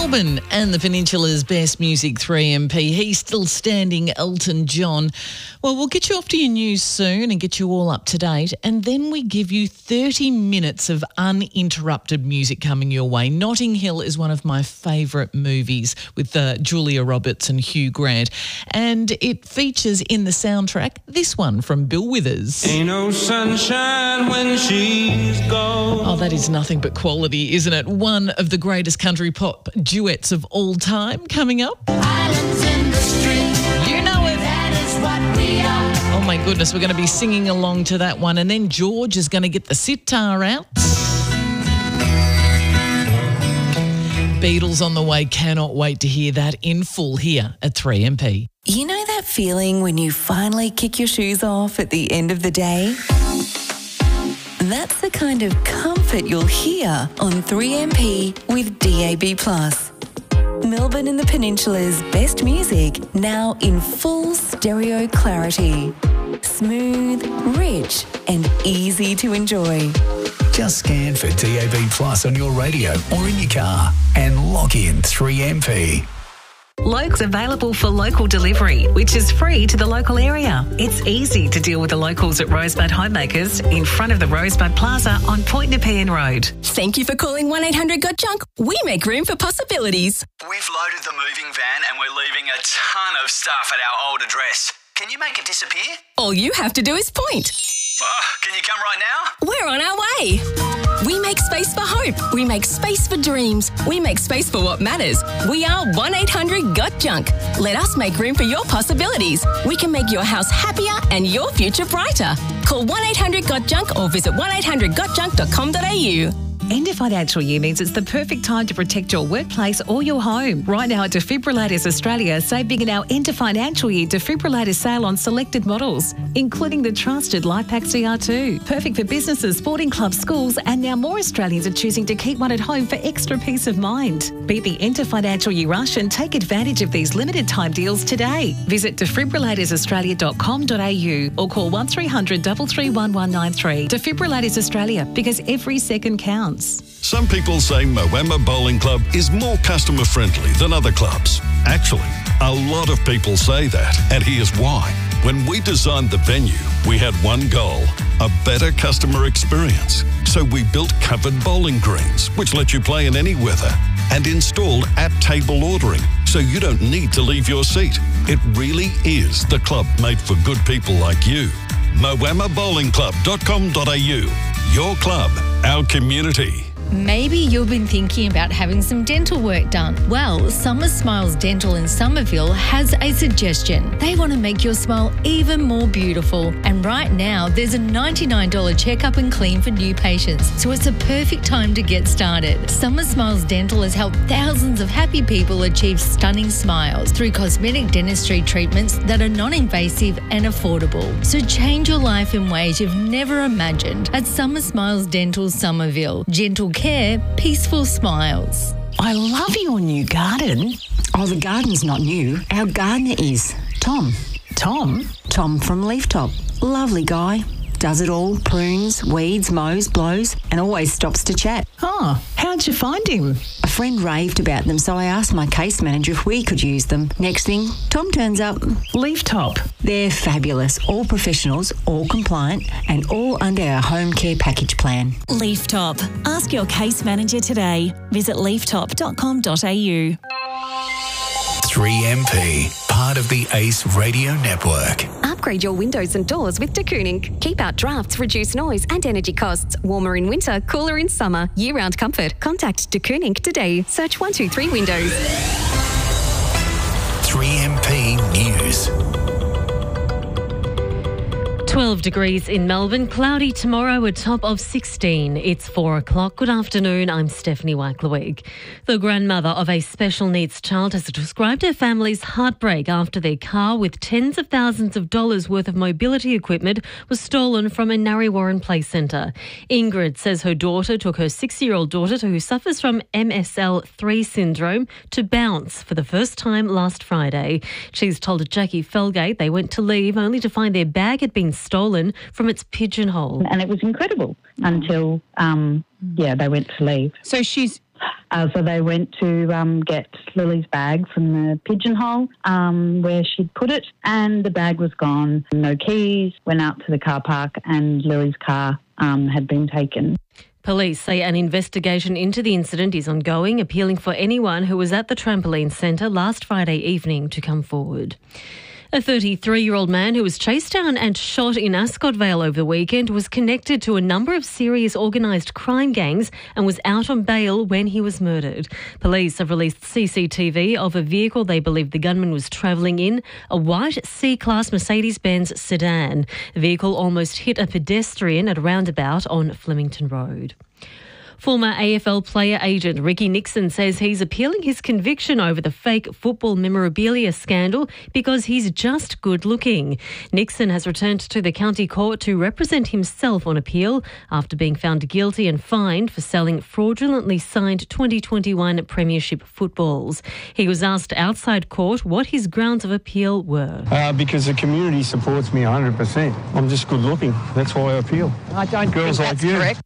Melbourne and the Peninsula's best music 3MP. He's still standing, Elton John. Well, we'll get you off to your news soon and get you all up to date. And then we give you 30 minutes of uninterrupted music coming your way. Notting Hill is one of my favourite movies with Julia Roberts and Hugh Grant. And it features in the soundtrack this one from Bill Withers. Ain't no sunshine when she's gone. Oh, that is nothing but quality, isn't it? One of the greatest country pop duets of all time coming up. Islands in the street. You know it. That is what we are. Oh my goodness, we're going to be singing along to that one. And then George is going to get the sitar out. Beatles on the way. Cannot wait to hear that in full here at 3MP. You know that feeling when you finally kick your shoes off at the end of the day? That's the kind of comfort you'll hear on 3MP with DAB+. Melbourne and the Peninsula's best music now in full stereo clarity. Smooth, rich and easy to enjoy. Just scan for DAB+ on your radio or in your car and log in 3MP. Loke's available for local delivery, which is free to the local area. It's easy to deal with the locals at Rosebud Homemakers in front of the Rosebud Plaza on Point Nepean Road. Thank you for calling 1-800-GOT-JUNK. We make room for possibilities. We've loaded the moving van and we're leaving a ton of stuff at our old address. Can you make it disappear? All you have to do is point. Oh, can you come right now? We're on our way. We make space for hope. We make space for dreams. We make space for what matters. We are 1-800-GOT-JUNK. Let us make room for your possibilities. We can make your house happier and your future brighter. Call 1-800-GOT-JUNK or visit 1-800-GOT-JUNK.com.au. End of financial year means it's the perfect time to protect your workplace or your home. Right now at Defibrillators Australia, save big in our end of financial year defibrillator sale on selected models, including the trusted LifePak CR2. Perfect for businesses, sporting clubs, schools, and now more Australians are choosing to keep one at home for extra peace of mind. Beat the end of financial year rush and take advantage of these limited time deals today. Visit defibrillatoraustralia.com.au or call 1300 331 193. Defibrillators Australia, because every second counts. Some people say Moama Bowling Club is more customer friendly than other clubs. Actually, a lot of people say that, and here's why. When we designed the venue, we had one goal: a better customer experience. So we built covered bowling greens, which let you play in any weather, and installed at-table ordering, so you don't need to leave your seat. It really is the club made for good people like you. moamabowlingclub.com.au. Your club, our community. Maybe you've been thinking about having some dental work done. Well, Summer Smiles Dental in Somerville has a suggestion. They want to make your smile even more beautiful. And right now, there's a $99 checkup and clean for new patients. So it's a perfect time to get started. Summer Smiles Dental has helped thousands of happy people achieve stunning smiles through cosmetic dentistry treatments that are non-invasive and affordable. So change your life in ways you've never imagined at Summer Smiles Dental Somerville. Gentle care, peaceful smiles. I love your new garden. Oh, the garden's not new. Our gardener is Tom. Tom? Tom from Leaftop. Lovely guy. Does it all. Prunes, weeds, mows, blows, and always stops to chat. Oh, how'd you find him? A friend raved about them, so I asked my case manager if we could use them. Next thing, Tom turns up. Leaftop. They're fabulous. All professionals, all compliant, and all under our home care package plan. Leaftop. Ask your case manager today. Visit leaftop.com.au. 3MP, part of the ACE Radio Network. Upgrade your windows and doors with De Kooning. Keep out drafts, reduce noise and energy costs. Warmer in winter, cooler in summer. Year-round comfort. Contact De Kooning today. Search 123 Windows. 3MP News. 12 degrees in Melbourne, cloudy tomorrow, a top of 16. It's 4 o'clock. Good afternoon, I'm Stephanie Wackleweek. The grandmother of a special needs child has described her family's heartbreak after their car with tens of thousands of dollars worth of mobility equipment was stolen from a Narre Warren Play Centre. Ingrid says her daughter took her 6-year-old daughter, who suffers from MSL3 syndrome, to Bounce for the first time last Friday. She's told Jackie Felgate they went to leave only to find their bag had been stolen from its pigeonhole. And it was incredible until, they went to leave. So she's So they went to get Lily's bag from the pigeonhole where she'd put it, and the bag was gone. No keys, went out to the car park, and Lily's car had been taken. Police say an investigation into the incident is ongoing, appealing for anyone who was at the trampoline centre last Friday evening to come forward. A 33-year-old man who was chased down and shot in Ascot Vale over the weekend was connected to a number of serious organised crime gangs and was out on bail when he was murdered. Police have released CCTV of a vehicle they believe the gunman was travelling in, a white C-Class Mercedes-Benz sedan. The vehicle almost hit a pedestrian at a roundabout on Flemington Road. Former AFL player agent Ricky Nixon says he's appealing his conviction over the fake football memorabilia scandal because he's just good looking. Nixon has returned to the county court to represent himself on appeal after being found guilty and fined for selling fraudulently signed 2021 Premiership footballs. He was asked outside court what his grounds of appeal were. Because the community supports me 100%. I'm just good looking. That's why I appeal. I don't Girls think like that's you. correct.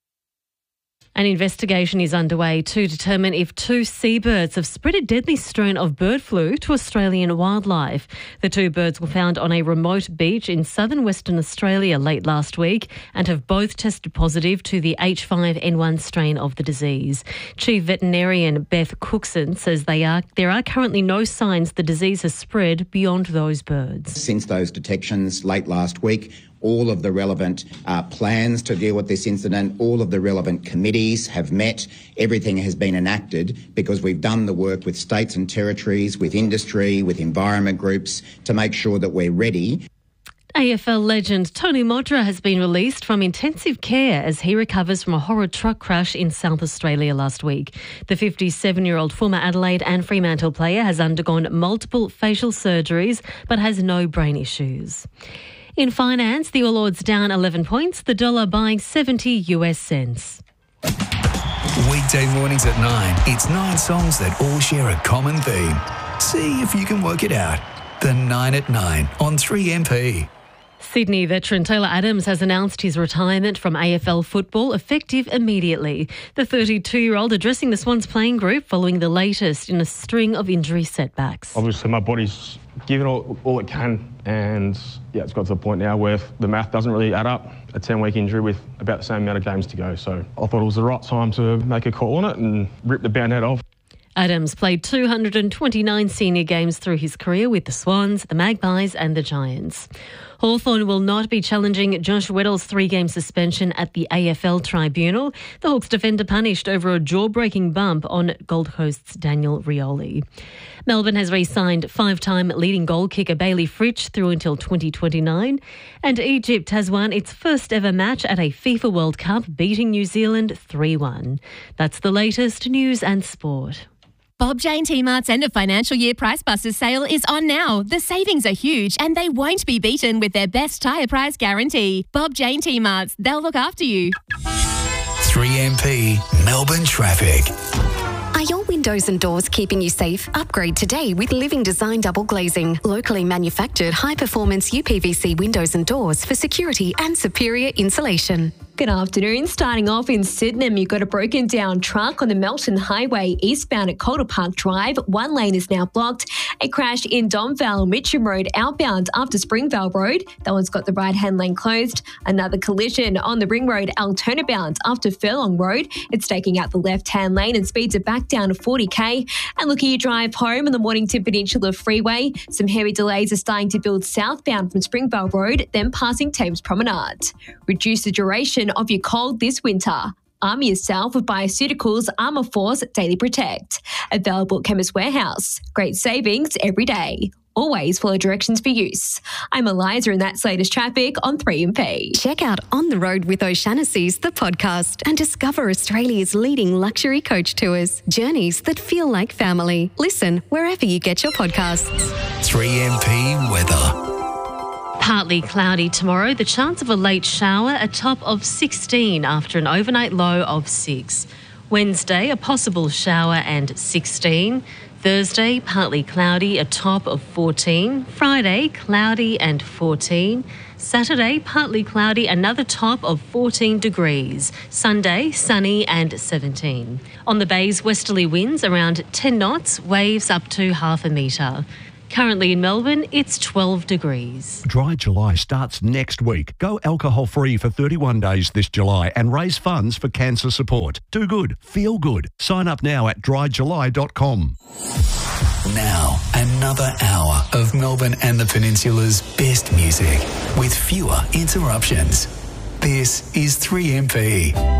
An investigation is underway to determine if 2 seabirds have spread a deadly strain of bird flu to Australian wildlife. The 2 birds were found on a remote beach in southern Western Australia late last week and have both tested positive to the H5N1 strain of the disease. Chief Veterinarian Beth Cookson says there are currently no signs the disease has spread beyond those birds. Since those detections late last week, all of the relevant plans to deal with this incident, all of the relevant committees have met. Everything has been enacted because we've done the work with states and territories, with industry, with environment groups to make sure that we're ready. AFL legend Tony Modra has been released from intensive care as he recovers from a horror truck crash in South Australia last week. The 57-year-old former Adelaide and Fremantle player has undergone multiple facial surgeries but has no brain issues. In finance, the All Ords down 11 points, the dollar buying 70 US cents. Weekday mornings at 9, it's 9 songs that all share a common theme. See if you can work it out. The 9 at 9 on 3MP. Sydney veteran Taylor Adams has announced his retirement from AFL football effective immediately. The 32-year-old addressing the Swans playing group following the latest in a string of injury setbacks. Obviously my body's given all it can, and it's got to the point now where the math doesn't really add up. A 10-week injury with about the same amount of games to go. So I thought it was the right time to make a call on it and rip the band-aid off. Adams played 229 senior games through his career with the Swans, the Magpies and the Giants. Hawthorn will not be challenging Josh Weddle's 3-game suspension at the AFL tribunal. The Hawks defender punished over a jaw-breaking bump on Gold Coast's Daniel Rioli. Melbourne has re-signed 5-time leading goal kicker Bailey Fritsch through until 2029. And Egypt has won its first ever match at a FIFA World Cup, beating New Zealand 3-1. That's the latest news and sport. Bob Jane T-Mart's end of financial year Price Busters sale is on now. The savings are huge and they won't be beaten with their best tyre price guarantee. Bob Jane T-Mart's, they'll look after you. 3MP Melbourne traffic. Are your windows and doors keeping you safe? Upgrade today with Living Design Double Glazing. Locally manufactured high-performance UPVC windows and doors for security and superior insulation. Good afternoon. Starting off in Sydenham, you've got a broken down truck on the Melton Highway eastbound at Calder Park Drive. One lane is now blocked. A crash in Domvale, Mitcham Road outbound after Springvale Road. That one's got the right-hand lane closed. Another collision on the Ring Road Alternabound after Furlong Road. It's taking out the left-hand lane and speeds it back down to 40k. And looking at your drive home on the Mornington Peninsula Freeway, some heavy delays are starting to build southbound from Springvale Road, then passing Thames Promenade. Reduce the duration of your cold this winter. Arm yourself with Bioceuticals Armour Force Daily Protect. Available at Chemist Warehouse. Great savings every day. Always follow directions for use. I'm Eliza and that's latest traffic on 3MP. Check out On the Road with O'Shanassy's, the podcast, and discover Australia's leading luxury coach tours. Journeys that feel like family. Listen wherever you get your podcasts. 3MP weather. Partly cloudy tomorrow, the chance of a late shower, a top of 16 after an overnight low of 6. Wednesday, a possible shower and 16. Thursday, partly cloudy, a top of 14. Friday, cloudy and 14. Saturday, partly cloudy, another top of 14 degrees. Sunday, sunny and 17. On the bays, westerly winds around 10 knots, waves up to half a metre. Currently in Melbourne, it's 12 degrees. Dry July starts next week. Go alcohol-free for 31 days this July and raise funds for cancer support. Do good, feel good. Sign up now at dryjuly.com. Now, another hour of Melbourne and the Peninsula's best music with fewer interruptions. This is 3MP.